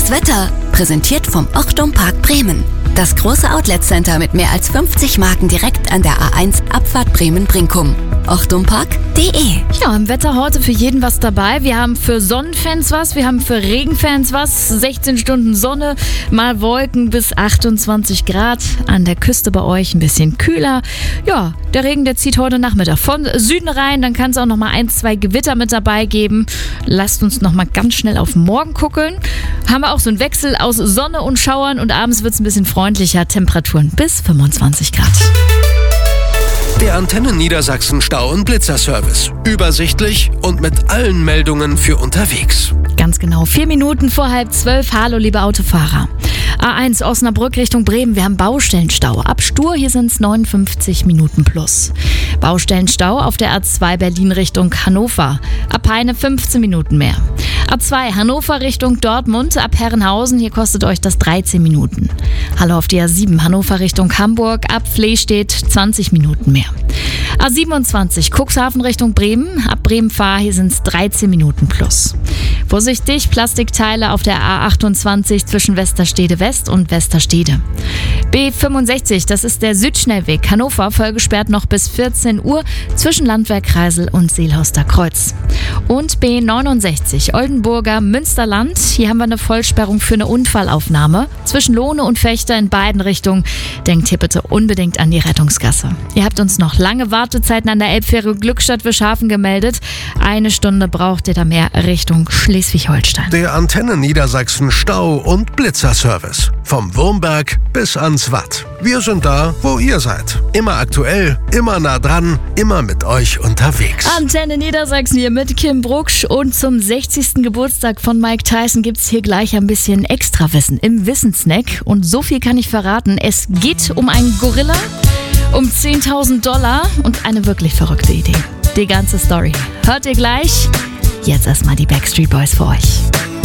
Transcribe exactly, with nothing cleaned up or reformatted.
Das Wetter, präsentiert vom Ochtum Park Bremen. Das große Outlet-Center mit mehr als fünfzig Marken direkt an der A eins Abfahrt Bremen-Brinkum. ochtumpark punkt de. Ja, im Wetter heute für jeden was dabei. Wir haben für Sonnenfans was, wir haben für Regenfans was. sechzehn Stunden Sonne, mal Wolken bis achtundzwanzig Grad. An der Küste bei euch ein bisschen kühler. Ja, der Regen, der zieht heute Nachmittag von Süden rein. Dann kann es auch noch mal ein, zwei Gewitter mit dabei geben. Lasst uns noch mal ganz schnell auf morgen gucken. Haben wir auch so einen Wechsel aus Sonne und Schauern und abends wird es ein bisschen freundlicher. Temperaturen bis fünfundzwanzig Grad. Der Antenne Niedersachsen Stau- und Blitzerservice. Übersichtlich und mit allen Meldungen für unterwegs. Ganz genau, vier Minuten vor halb zwölf. Hallo, liebe Autofahrer. A eins Osnabrück Richtung Bremen. Wir haben Baustellenstau. Ab Stur, hier sind es neunundfünfzig Minuten plus. Baustellenstau auf der A zwei Berlin Richtung Hannover. Ab Peine fünfzehn Minuten mehr. A zwei Hannover Richtung Dortmund. Ab Herrenhausen, hier kostet euch das dreizehn Minuten. Hallo auf die A sieben Hannover Richtung Hamburg. Ab Flehstedt zwanzig Minuten mehr. A siebenundzwanzig Cuxhaven Richtung Bremen. Ab Bremen-Fahr, hier sind es dreizehn Minuten plus. Vorsichtig, Plastikteile auf der A achtundzwanzig zwischen Westerstede West und Westerstede. B fünfundsechzig, das ist der Südschnellweg. Hannover vollgesperrt noch bis vierzehn Uhr zwischen Landwehr-Kreisel und Seelhauster Kreuz. Und B neunundsechzig, Oldenburger Münsterland. Hier haben wir eine Vollsperrung für eine Unfallaufnahme zwischen Lohne und Fechter in beiden Richtungen. Denkt hier bitte unbedingt an die Rettungsgasse. Ihr habt uns noch lange Wartezeiten an der Elbfähre Glückstadt-Wischhafen gemeldet. Eine Stunde braucht ihr da mehr Richtung Schleswig-Holstein. Der Antenne Niedersachsen Stau- und Blitzerservice. Vom Wurmberg bis ans Watt. Wir sind da, wo ihr seid. Immer aktuell, immer nah dran, immer mit euch unterwegs. Antenne Niedersachsen hier mit Kim Brucksch. Und zum sechzigsten Geburtstag von Mike Tyson gibt es hier gleich ein bisschen Extrawissen im Wissensnack. Und so viel kann ich verraten. Es geht um einen Gorilla, um zehntausend Dollar und eine wirklich verrückte Idee. Die ganze Story hört ihr gleich. Jetzt erstmal die Backstreet Boys für euch.